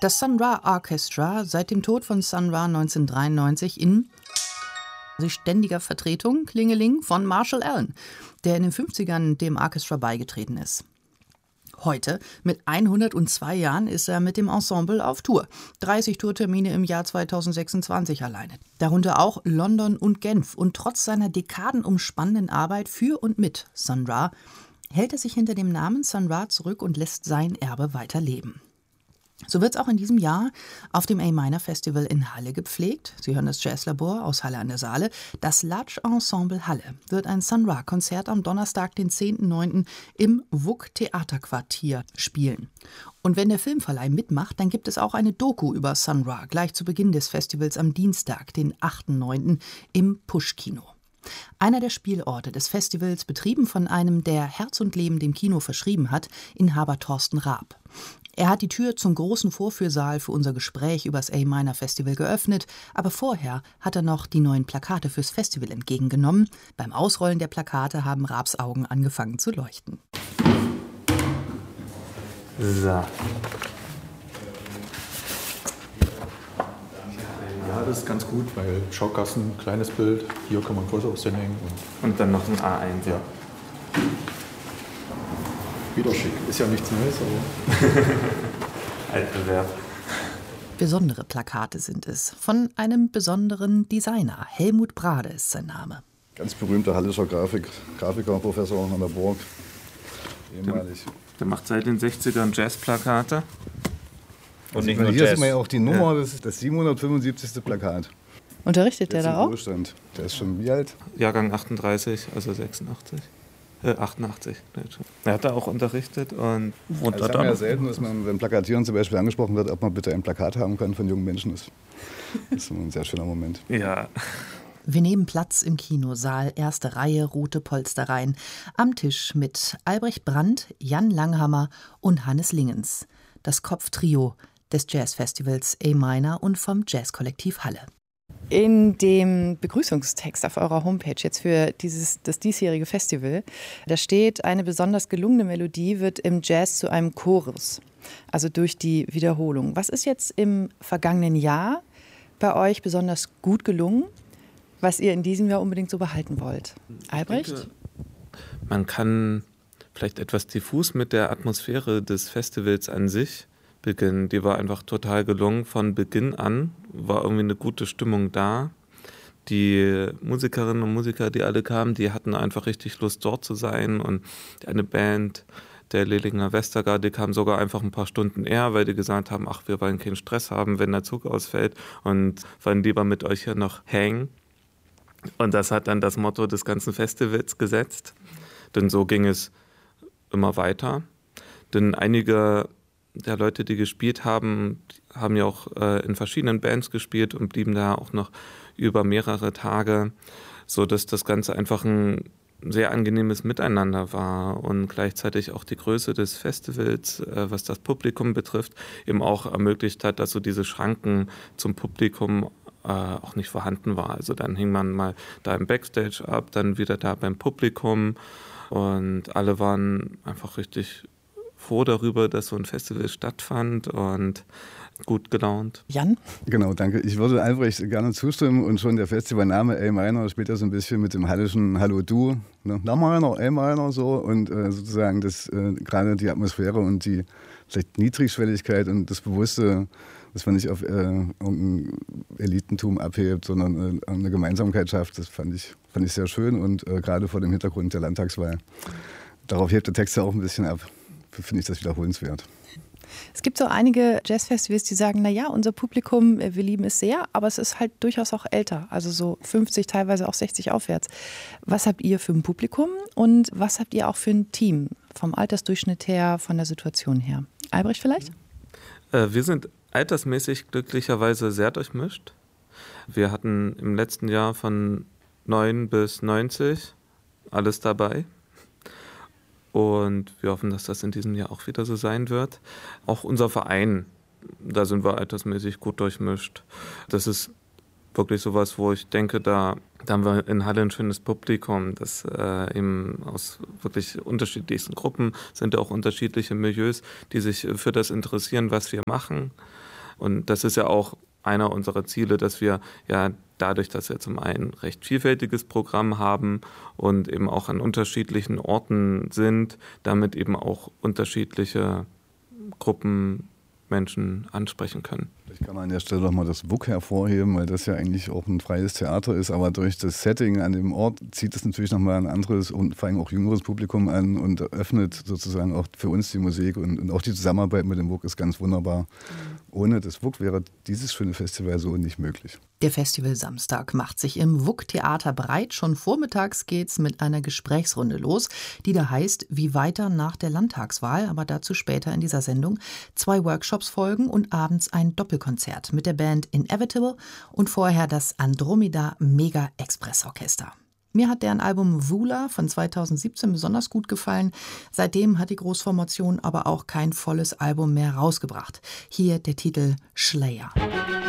Das Sun Ra Orchestra, seit dem Tod von Sun Ra 1993 in ständiger Vertretung, Klingeling, von Marshall Allen, der in den 50ern dem Orchestra beigetreten ist. Heute, mit 102 Jahren, ist er mit dem Ensemble auf Tour. 30 Tourtermine im Jahr 2026 alleine. Darunter auch London und Genf. Und trotz seiner dekadenumspannenden Arbeit für und mit Sun Ra hält er sich hinter dem Namen Sun Ra zurück und lässt sein Erbe weiterleben. So wird es auch in diesem Jahr auf dem A-Minor Festival in Halle gepflegt. Sie hören das Jazzlabor aus Halle an der Saale. Das Large Ensemble Halle wird ein Sun Ra-Konzert am Donnerstag, den 10.09. im WUK Theaterquartier spielen. Und wenn der Filmverleih mitmacht, dann gibt es auch eine Doku über Sun Ra gleich zu Beginn des Festivals am Dienstag, den 8.09. im Push-Kino. Einer der Spielorte des Festivals, betrieben von einem, der Herz und Leben dem Kino verschrieben hat, Inhaber Thorsten Raab. Er hat die Tür zum großen Vorführsaal für unser Gespräch über das A-Minor Festival geöffnet, aber vorher hat er noch die neuen Plakate fürs Festival entgegengenommen. Beim Ausrollen der Plakate haben Raabs Augen angefangen zu leuchten. So. Ja, das ist ganz gut, weil Schaukasten, kleines Bild, hier kann man Close-Ups hinhängen. Und dann noch ein A1. Ja. Wieder schick. Ist ja nichts Neues, aber... Altbewerb. Besondere Plakate sind es. Von einem besonderen Designer. Helmut Brade ist sein Name. Ganz berühmter hallischer Grafiker, Professor an der Burg. Ehemalig. Der macht seit den 60ern Jazzplakate. Und nicht nur hier sieht man ja auch die Nummer, das ist das 775. Plakat. Unterrichtet der da auch? Ruhestand. Der ist schon wie alt? Jahrgang 38, also 86. 88. Er hat da auch unterrichtet und wohnt also dort. Es ist ja selten, dass man, wenn Plakatieren zum Beispiel angesprochen wird, ob man bitte ein Plakat haben kann von jungen Menschen. Das ist ein sehr schöner Moment. Ja. Wir nehmen Platz im Kinosaal, erste Reihe, rote Polstereien. Am Tisch mit Albrecht Brandt, Jan Langhammer und Hannes Lingens. Das Kopftrio des Jazzfestivals A-Minor und vom Jazzkollektiv Halle. In dem Begrüßungstext auf eurer Homepage jetzt für das diesjährige Festival, da steht, eine besonders gelungene Melodie wird im Jazz zu einem Chorus, also durch die Wiederholung. Was ist jetzt im vergangenen Jahr bei euch besonders gut gelungen, was ihr in diesem Jahr unbedingt so behalten wollt? Albrecht? Denke, man kann vielleicht etwas diffus mit der Atmosphäre des Festivals an sich beginnen. Die war einfach total gelungen. Von Beginn an war irgendwie eine gute Stimmung da. Die Musikerinnen und Musiker, die alle kamen, die hatten einfach richtig Lust, dort zu sein. Und eine Band, der Lehlinger Westergaard, die kam sogar einfach ein paar Stunden eher, weil die gesagt haben, ach, wir wollen keinen Stress haben, wenn der Zug ausfällt und wollen lieber mit euch hier noch hängen. Und das hat dann das Motto des ganzen Festivals gesetzt. Denn so ging es immer weiter. Denn einige der Leute, die gespielt haben, haben ja auch in verschiedenen Bands gespielt und blieben da auch noch über mehrere Tage, sodass das Ganze einfach ein sehr angenehmes Miteinander war und gleichzeitig auch die Größe des Festivals, was das Publikum betrifft, eben auch ermöglicht hat, dass so diese Schranken zum Publikum auch nicht vorhanden war. Also dann hing man mal da im Backstage ab, dann wieder da beim Publikum und alle waren einfach richtig froh darüber, dass so ein Festival stattfand und gut gelaunt. Jan? Genau, danke. Ich würde Albrecht gerne zustimmen und schon der Festivalname A-Minor spielt ja so ein bisschen mit dem hallischen Hallo Du, ne? Na-Minor, A-Minor so und sozusagen das gerade die Atmosphäre und die vielleicht Niedrigschwelligkeit und das Bewusste, dass man nicht auf irgendein Elitentum abhebt, sondern eine Gemeinsamkeit schafft, das fand ich sehr schön und gerade vor dem Hintergrund der Landtagswahl. Darauf hebt der Text ja auch ein bisschen ab. Finde ich das wiederholenswert. Es gibt so einige Jazzfestivals, die sagen, naja, unser Publikum, wir lieben es sehr, aber es ist halt durchaus auch älter, also so 50, teilweise auch 60 aufwärts. Was habt ihr für ein Publikum und was habt ihr auch für ein Team, vom Altersdurchschnitt her, von der Situation her? Albrecht vielleicht? Wir sind altersmäßig glücklicherweise sehr durchmischt. Wir hatten im letzten Jahr von 9 bis 90 alles dabei. Und wir hoffen, dass das in diesem Jahr auch wieder so sein wird. Auch unser Verein, da sind wir altersmäßig gut durchmischt. Das ist wirklich sowas, wo ich denke, da haben wir in Halle ein schönes Publikum, das eben aus wirklich unterschiedlichsten Gruppen sind, auch unterschiedliche Milieus, die sich für das interessieren, was wir machen. Und das ist ja auch einer unserer Ziele, dass wir ja dadurch, dass wir zum einen ein recht vielfältiges Programm haben und eben auch an unterschiedlichen Orten sind, damit eben auch unterschiedliche Gruppen Menschen ansprechen können. Ich kann an der Stelle nochmal das WUK hervorheben, weil das ja eigentlich auch ein freies Theater ist, aber durch das Setting an dem Ort zieht es natürlich nochmal ein anderes und vor allem auch jüngeres Publikum an und öffnet sozusagen auch für uns die Musik und auch die Zusammenarbeit mit dem WUK ist ganz wunderbar. Ohne das WUK wäre dieses schöne Festival so nicht möglich. Der Festival Samstag macht sich im WUK-Theater breit. Schon vormittags geht's mit einer Gesprächsrunde los, die da heißt, wie weiter nach der Landtagswahl, aber dazu später in dieser Sendung. 2 Workshops folgen und abends ein Doppelkonzert mit der Band Inevitable und vorher das Andromeda Mega Express Orchester. Mir hat deren Album Vula von 2017 besonders gut gefallen. Seitdem hat die Großformation aber auch kein volles Album mehr rausgebracht. Hier der Titel Schlayer.